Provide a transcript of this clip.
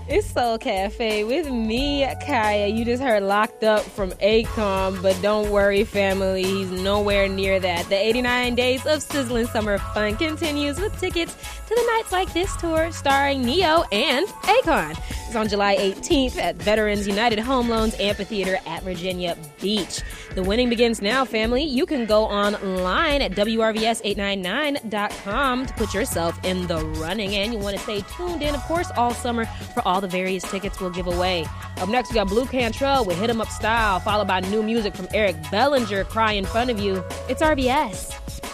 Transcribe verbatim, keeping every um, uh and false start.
It's Soul Cafe with me, Kaya. You just heard Locked Up from Akon, but don't worry, family, he's nowhere near that. The eighty-nine Days of Sizzling Summer Fun continues with tickets to the Nights Like This tour starring Neo and Akon. It's on July eighteenth at Veterans United Home Loans Amphitheater at Virginia Beach. The winning begins now, family. You can go online at W R V S eight ninety-nine dot com to put yourself in the running, and you want to stay tuned in, of course, all summer for all the various tickets we'll give away. Up next, we got Blue Cantrell with Hit 'Em Up Style, followed by new music from Eric Bellinger, Cry in Front of You. It's R V S.